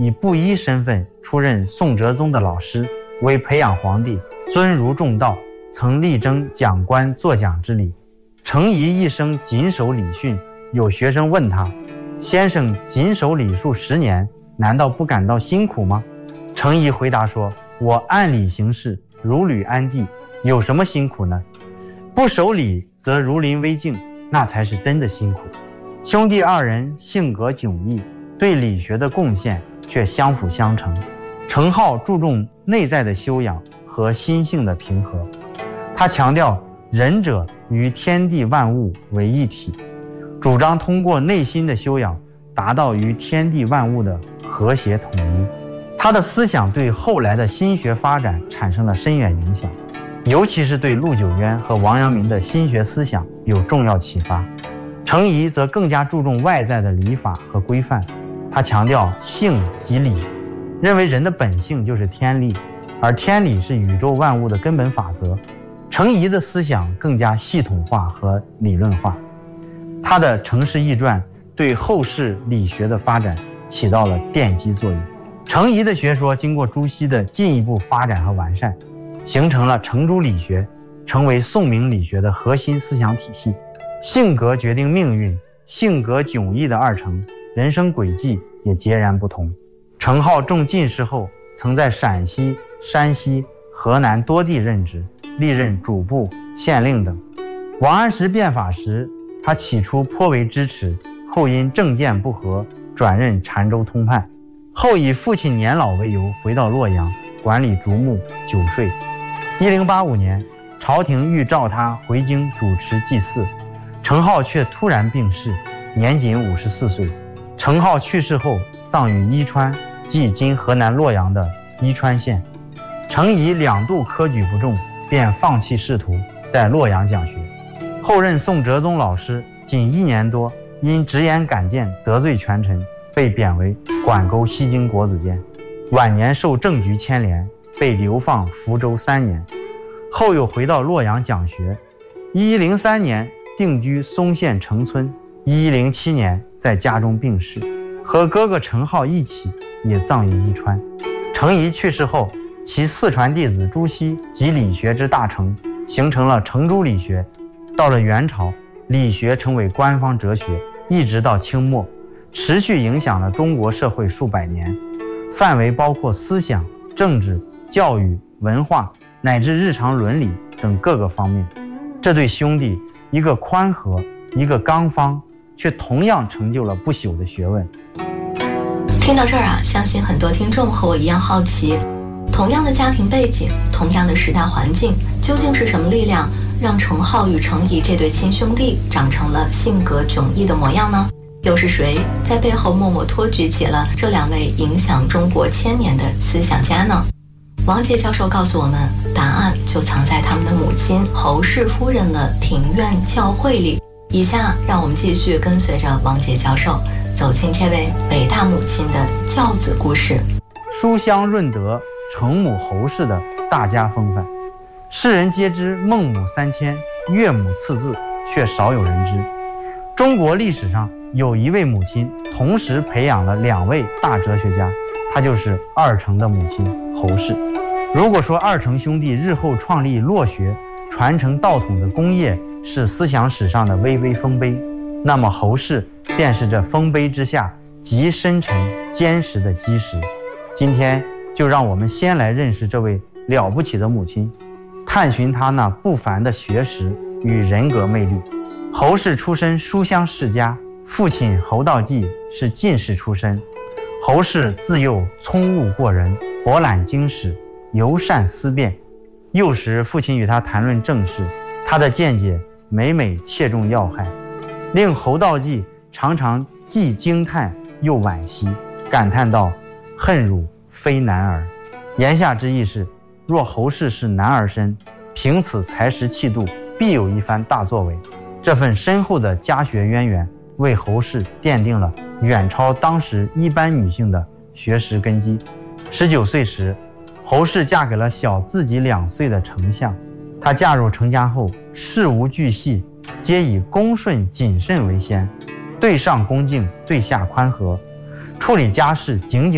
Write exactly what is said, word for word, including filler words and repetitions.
以布衣身份出任宋哲宗的老师，为培养皇帝尊儒重道，曾力争讲官作讲之礼。程颐一生谨守礼训，有学生问他：先生谨守礼数十年，难道不感到辛苦吗？程颐回答说：我按礼行事，如履安地，有什么辛苦呢？不守礼则如临危境，那才是真的辛苦。兄弟二人性格迥异，对理学的贡献却相辅相成。程颢注重内在的修养和心性的平和，他强调仁者与天地万物为一体，主张通过内心的修养达到与天地万物的和谐统一。他的思想对后来的心学发展产生了深远影响，尤其是对陆九渊和王阳明的心学思想有重要启发。程颐则更加注重外在的礼法和规范，他强调性即理，认为人的本性就是天理，而天理是宇宙万物的根本法则。程颐的思想更加系统化和理论化，他的《程氏易传》对后世理学的发展起到了奠基作用。程颐的学说经过朱熹的进一步发展和完善，形成了程朱理学，成为宋明理学的核心思想体系。性格决定命运，性格迥异的二程，人生轨迹也截然不同。程颢中进士后，曾在陕西、山西、河南多地任职，历任主簿、县令等。王安石变法时，他起初颇为支持，后因政见不合，转任澶州通判，后以父亲年老为由回到洛阳，管理竹木、酒税。一零八五年，朝廷欲召他回京主持祭祀，程颢却突然病逝，年仅五十四岁。程颢去世后，葬于伊川，即今河南洛阳的伊川县。程颐两度科举不中，便放弃仕途，在洛阳讲学。后任宋哲宗老师，仅一年多，因直言敢谏得罪权臣，被贬为管沟西京国子监。晚年受政局牵连，被流放福州三年，后又回到洛阳讲学。一一零三年定居松县城村，一一零七年在家中病逝，和哥哥程颢一起也葬于伊川。程颐去世后，其四传弟子朱熹及理学之大成，形成了程朱理学。到了元朝，理学成为官方哲学，一直到清末，持续影响了中国社会数百年，范围包括思想、政治、教育、文化乃至日常伦理等各个方面。这对兄弟，一个宽和，一个刚方，却同样成就了不朽的学问。 听到这儿啊，相信很多听众和我一样好奇，同样的家庭背景，同样的时代环境，究竟是什么力量让程颢与程颐这对亲兄弟长成了性格迥异的模样呢？又是谁在背后默默托举起了这两位影响中国千年的思想家呢？王杰教授告诉我们，答案就藏在他们的母亲侯氏夫人的庭院教诲里。以下让我们继续跟随着王杰教授走进这位伟大母亲的教子故事。 书香润德，程母侯氏的大家风范，世人皆知孟母三迁，岳母刺字，却少有人知。中国历史上有一位母亲同时培养了两位大哲学家，她就是二程的母亲侯氏。如果说二程兄弟日后创立洛学，传承道统的功业是思想史上的巍巍丰碑，那么侯氏便是这丰碑之下极深沉坚实的基石。今天就让我们先来认识这位了不起的母亲，探寻她那不凡的学识与人格魅力。侯氏出身书香世家，父亲侯道济是进士出身。侯氏自幼聪悟过人，博览经史，尤善思辨。幼时父亲与他谈论政事，他的见解每每切中要害，令侯道济常常既惊叹又惋惜，感叹道：恨汝非男儿。言下之意是，若侯氏是男儿身，凭此才识气度，必有一番大作为。这份深厚的家学渊源，为侯氏奠定了远超当时一般女性的学识根基。十九岁时，侯氏嫁给了小自己两岁的丞相。她嫁入程家后，事无巨细，皆以恭顺谨慎为先，对上恭敬，对下宽和，处理家事井井